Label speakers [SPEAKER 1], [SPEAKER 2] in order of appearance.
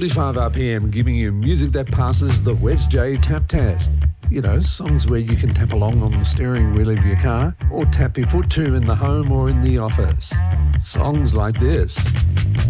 [SPEAKER 1] 45 RPM, giving you music that passes the Wes J tap test. You know, songs where you can tap along on the steering wheel of your car or tap your foot to in the home or in the office. Songs like this.